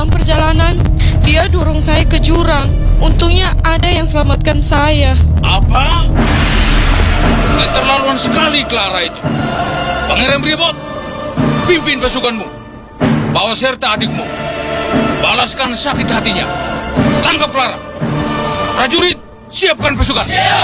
Dalam perjalanan, dia dorong saya ke jurang. Untungnya ada yang selamatkan saya. Apa? Keterlaluan sekali Clara itu. Pangeran Bribot, pimpin pasukanmu. Bawa serta adikmu. Balaskan sakit hatinya. Tangkap Clara. Prajurit, siapkan pasukan.